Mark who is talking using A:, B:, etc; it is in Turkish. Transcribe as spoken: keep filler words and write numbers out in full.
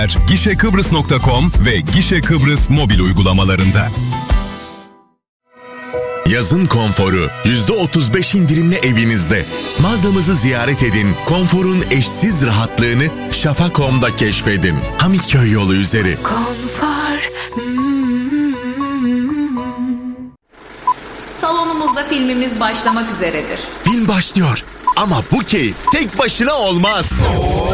A: gişe kıbrıs nokta com ve Gişe Kıbrıs mobil uygulamalarında.
B: Yazın konforu yüzde otuz beş indirimli evinizde. Mağazamızı ziyaret edin. Konforun eşsiz rahatlığını şafak nokta com'da keşfedin. Hamitköy yolu üzeri.
C: Konfor.
D: Salonumuzda filmimiz başlamak üzeredir.
B: Film başlıyor. Ama bu keyif tek başına olmaz.